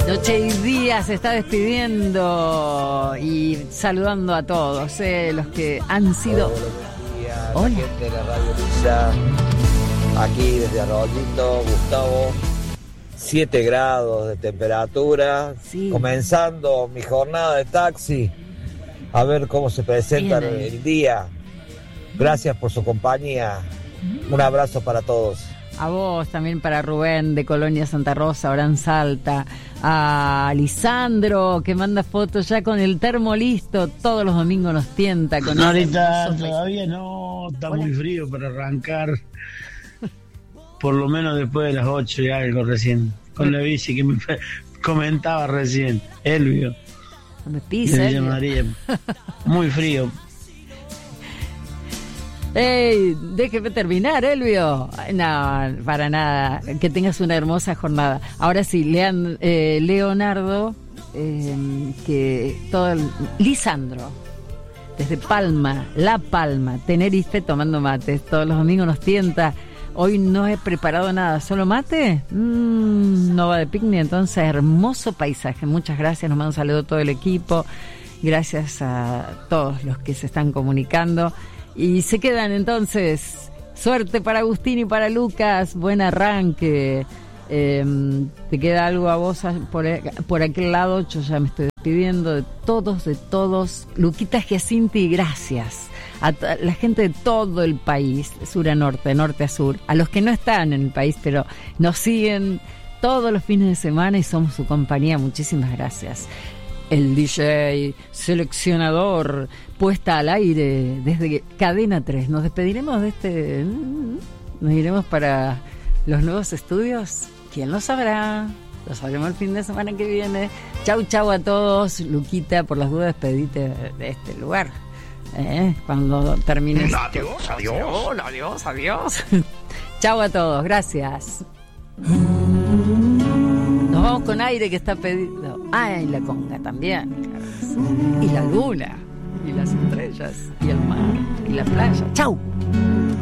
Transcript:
Noche y Día se está despidiendo y saludando a todos, los que han sido... Hola, gente de la Radio Lisa, aquí desde Arroyito, Gustavo, 7 grados de temperatura, sí. Comenzando mi jornada de taxi, a ver cómo se presenta el día. Gracias por su compañía, un abrazo para todos. A vos, también para Rubén de Colonia Santa Rosa, ahora en Salta. A Lisandro, que manda fotos ya con el termo listo. Todos los domingos nos tienta con... No, ahorita todavía no, está muy frío para arrancar. Por lo menos después de las 8 y algo recién. Con la bici que me comentaba recién, Elvio. Me pisa, Elvio. María. Muy frío. ¡Ey! Déjeme terminar, Elvio. No, para nada. Que tengas una hermosa jornada. Ahora sí, Leonardo, Lisandro, desde Palma, La Palma, Tenerife, tomando mates. Todos los domingos nos tienta. Hoy no he preparado nada, ¿solo mate? No va de picnic, entonces hermoso paisaje. Muchas gracias, nos manda un saludo a todo el equipo. Gracias a todos los que se están comunicando. Y se quedan entonces. Suerte para Agustín y para Lucas. Buen arranque. ¿Te queda algo a vos por aquel lado? Yo ya me estoy despidiendo de todos. Luquita Giacinti, gracias. A la gente de todo el país, sur a norte, norte a sur. A los que no están en el país, pero nos siguen todos los fines de semana y somos su compañía. Muchísimas gracias. El DJ seleccionador, puesta al aire desde Cadena 3. Nos despediremos de nos iremos para los nuevos estudios. ¿Quién lo sabrá? Lo sabremos el fin de semana que viene. Chau a todos. Luquita, por las dudas, despedite de este lugar. Cuando termines. Adiós. Chau a todos, gracias. Nos vamos con aire que está pedido. Y la conga también, claro. Y la luna, y las estrellas, y el mar, y la playa. ¡Chau!